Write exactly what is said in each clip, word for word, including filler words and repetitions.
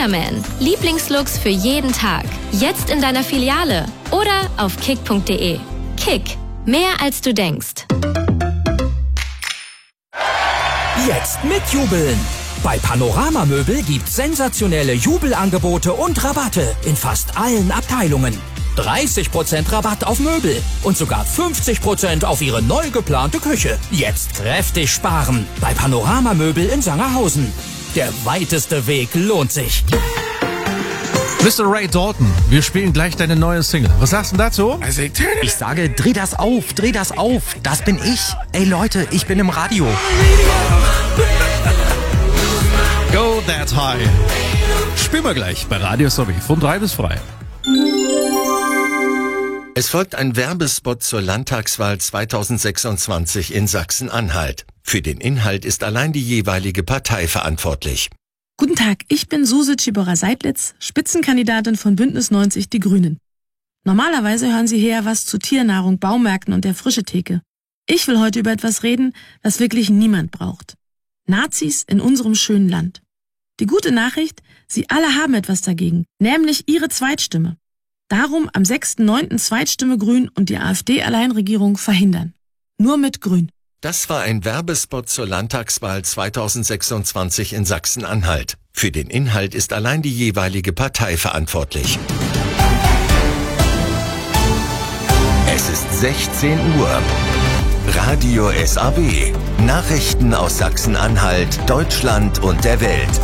Kickerman. Lieblingslooks für jeden Tag. Jetzt in deiner Filiale oder auf kick punkt de. Kick. Mehr als du denkst. Jetzt mitjubeln! Bei Panorama Möbel gibt's sensationelle Jubelangebote und Rabatte in fast allen Abteilungen. dreißig Prozent Rabatt auf Möbel und sogar fünfzig Prozent auf Ihre neu geplante Küche. Jetzt kräftig sparen bei Panorama Möbel in Sangerhausen. Der weiteste Weg lohnt sich. Mister Ray Dalton, wir spielen gleich deine neue Single. Was sagst du dazu? Ich sage, dreh das auf, dreh das auf. Das bin ich. Ey Leute, ich bin im Radio. Go that high. Spielen wir gleich bei Radio S A W von drei bis frei. Es folgt ein Werbespot zur Landtagswahl zweitausendsechsundzwanzig in Sachsen-Anhalt. Für den Inhalt ist allein die jeweilige Partei verantwortlich. Guten Tag, ich bin Suse Tschibora-Seidlitz, Spitzenkandidatin von Bündnis neunzig Die Grünen. Normalerweise hören Sie hier was zu Tiernahrung, Baumärkten und der Frischetheke. Ich will heute über etwas reden, was wirklich niemand braucht. Nazis in unserem schönen Land. Die gute Nachricht, Sie alle haben etwas dagegen, nämlich Ihre Zweitstimme. Darum am sechsten neunten Zweitstimme Grün und die AfD-Alleinregierung verhindern. Nur mit Grün. Das war ein Werbespot zur Landtagswahl zweitausendsechsundzwanzig in Sachsen-Anhalt. Für den Inhalt ist allein die jeweilige Partei verantwortlich. Es ist sechzehn Uhr. Radio S A W. Nachrichten aus Sachsen-Anhalt, Deutschland und der Welt.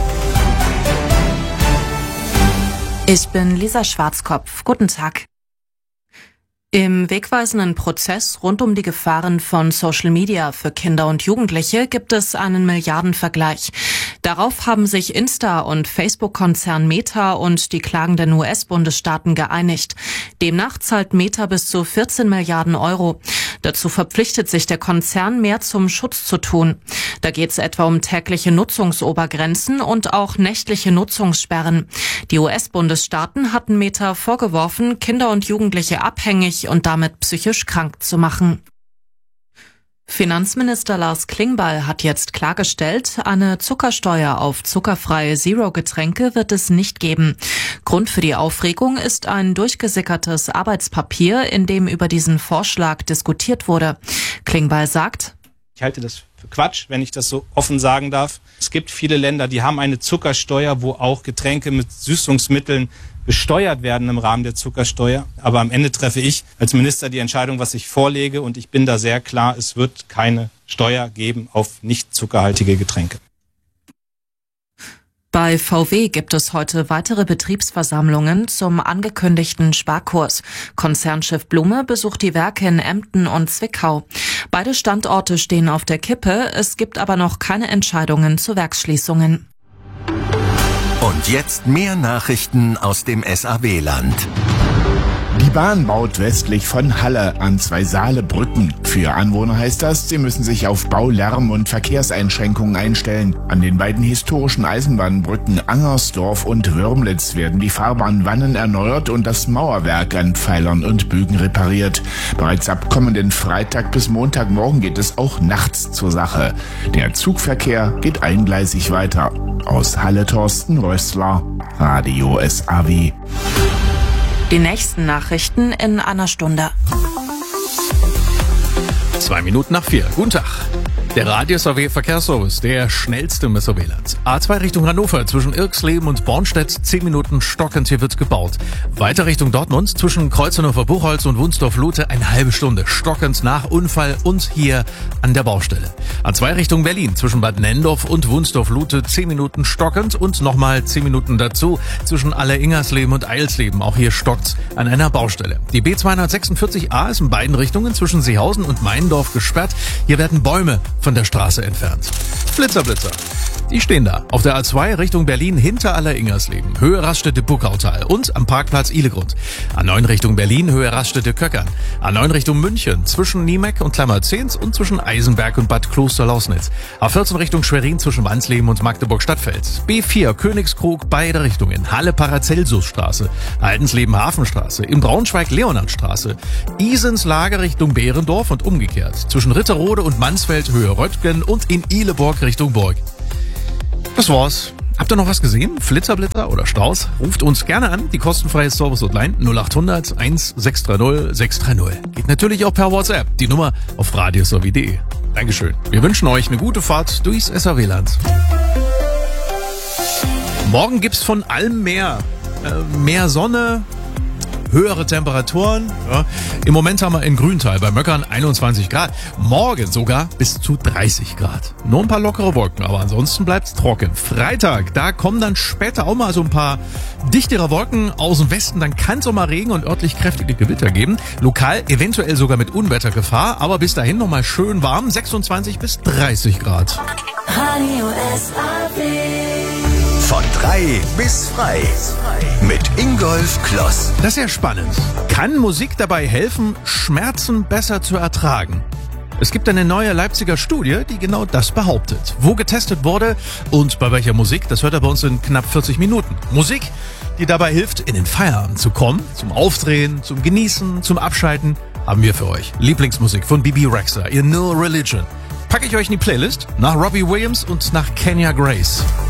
Ich bin Lisa Schwarzkopf. Guten Tag. Im wegweisenden Prozess rund um die Gefahren von Social Media für Kinder und Jugendliche gibt es einen Milliardenvergleich. Darauf haben sich Insta- und Facebook-Konzern Meta und die klagenden U S-Bundesstaaten geeinigt. Demnach zahlt Meta bis zu vierzehn Milliarden Euro. Dazu verpflichtet sich der Konzern, mehr zum Schutz zu tun. Da geht es etwa um tägliche Nutzungsobergrenzen und auch nächtliche Nutzungssperren. Die U S-Bundesstaaten hatten Meta vorgeworfen, Kinder und Jugendliche abhängig und damit psychisch krank zu machen. Finanzminister Lars Klingbeil hat jetzt klargestellt, eine Zuckersteuer auf zuckerfreie Zero-Getränke wird es nicht geben. Grund für die Aufregung ist ein durchgesickertes Arbeitspapier, in dem über diesen Vorschlag diskutiert wurde. Klingbeil sagt: Ich halte das für Quatsch, wenn ich das so offen sagen darf. Es gibt viele Länder, die haben eine Zuckersteuer, wo auch Getränke mit Süßungsmitteln besteuert werden im Rahmen der Zuckersteuer. Aber am Ende treffe ich als Minister die Entscheidung, was ich vorlege. Und ich bin da sehr klar, es wird keine Steuer geben auf nicht zuckerhaltige Getränke. Bei V W gibt es heute weitere Betriebsversammlungen zum angekündigten Sparkurs. Konzernchef Blume besucht die Werke in Emden und Zwickau. Beide Standorte stehen auf der Kippe. Es gibt aber noch keine Entscheidungen zu Werksschließungen. Und jetzt mehr Nachrichten aus dem S A W-Land. Die Bahn baut westlich von Halle an zwei Saale-Brücken. Für Anwohner heißt das, sie müssen sich auf Bau-, Lärm- und Verkehrseinschränkungen einstellen. An den beiden historischen Eisenbahnbrücken Angersdorf und Würmlitz werden die Fahrbahnwannen erneuert und das Mauerwerk an Pfeilern und Bögen repariert. Bereits ab kommenden Freitag bis Montagmorgen geht es auch nachts zur Sache. Der Zugverkehr geht eingleisig weiter. Aus Halle Thorsten Rössler, Radio S A W. Die nächsten Nachrichten in einer Stunde. Zwei Minuten nach vier. Guten Tag. Der Radio S A W Verkehrsservice, der schnellste im S A W-Land. A zwei Richtung Hannover, zwischen Irksleben und Bornstedt, zehn Minuten stockend, hier wird gebaut. Weiter Richtung Dortmund, zwischen Kreuzneufer Buchholz und Wunsdorf-Lute, eine halbe Stunde stockend nach Unfall und hier an der Baustelle. A zwei Richtung Berlin, zwischen Bad Nendorf und Wunsdorf-Lute, zehn Minuten stockend und nochmal zehn Minuten dazu, zwischen Alleringersleben und Eilsleben, auch hier stockt's an einer Baustelle. Die B zweihundertsechsundvierzig A ist in beiden Richtungen zwischen Seehausen und Meindorf gesperrt, hier werden Bäume von der Straße entfernt. Blitzer, Blitzer. Die stehen da. Auf der A zwei Richtung Berlin hinter Alleringersleben, Höhe Raststätte Buckautal und am Parkplatz Ihlegrund. A neun Richtung Berlin, Höhe Raststätte Köckern. A neun Richtung München, zwischen Niemeck und Klammerzehns und zwischen Eisenberg und Bad Klosterlausnitz. A vierzehn Richtung Schwerin zwischen Wansleben und Magdeburg-Stadtfeld. B vier Königskrug, beide Richtungen. Halle-Paracelsusstraße, Altensleben-Hafenstraße, im Braunschweig-Leonardstraße. Isens Lager Richtung Behrendorf und umgekehrt. Zwischen Ritterode und Mansfeld, Höhe Röttgen und in Ihleborg Richtung Burg. Das war's. Habt ihr noch was gesehen? Flitterblitter oder Staus? Ruft uns gerne an, die kostenfreie Service-Hotline null acht hundert eins sechs drei null sechs drei null. Geht natürlich auch per WhatsApp, die Nummer auf radiosw punkt de. Dankeschön. Wir wünschen euch eine gute Fahrt durchs S A W-Land. Morgen gibt's von allem mehr. Äh, mehr Sonne, höhere Temperaturen. Ja. Im Moment haben wir in Grüntal bei Möckern einundzwanzig Grad. Morgen sogar bis zu dreißig Grad. Nur ein paar lockere Wolken, aber ansonsten bleibt's trocken. Freitag, da kommen dann später auch mal so ein paar dichtere Wolken aus dem Westen. Dann kann es auch mal Regen und örtlich kräftige Gewitter geben. Lokal eventuell sogar mit Unwettergefahr. Aber bis dahin noch mal schön warm. sechsundzwanzig bis dreißig Grad. Radio S A W. Von drei bis frei. Mit Ingolf Kloss. Das ist ja spannend. Kann Musik dabei helfen, Schmerzen besser zu ertragen? Es gibt eine neue Leipziger Studie, die genau das behauptet. Wo getestet wurde und bei welcher Musik, das hört er bei uns in knapp vierzig Minuten. Musik, die dabei hilft, in den Feierabend zu kommen, zum Aufdrehen, zum Genießen, zum Abschalten, haben wir für euch. Lieblingsmusik von Bibi Rexha, ihr No Religion. Packe ich euch in die Playlist nach Robbie Williams und nach Kenya Grace.